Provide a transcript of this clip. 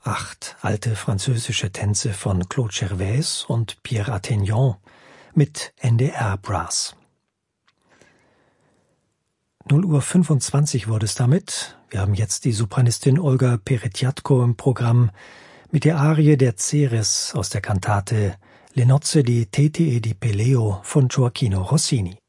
8 alte französische Tänze von Claude Gervais und Pierre Attignon mit NDR Brass. 0:25 wurde es damit. Wir haben jetzt die Sopranistin Olga Peretjatko im Programm mit der Arie der Ceres aus der Kantate Le nozze di Teti e di Peleo von Gioacchino Rossini.